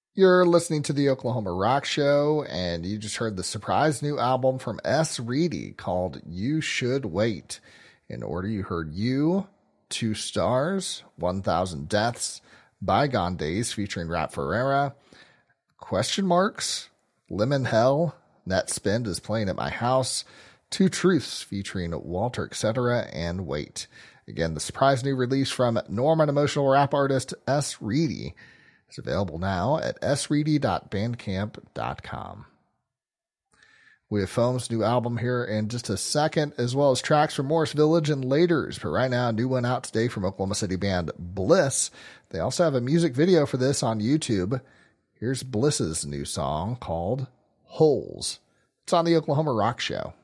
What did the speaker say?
You're listening to the Oklahoma Rock Show, and you just heard the surprise new album from S. Reedy called You Should Wait. In order, you heard You, 2 Stars, 1,000 Deaths, Bygone Days featuring Rap Ferreira, Question Marks, Lemon Hell, Net Spend is Playing at My House, Two Truths featuring Walter Etc., and Wait. Again, the surprise new release from Norman emotional rap artist S. Reedy. It's available now at sreedy.bandcamp.com. We have Foam's new album here in just a second, as well as tracks from Morris Village and Laters. But right now, a new one out today from Oklahoma City band Bliss. They also have a music video for this on YouTube. Here's Bliss's new song called Holes. It's on the Oklahoma Rock Show.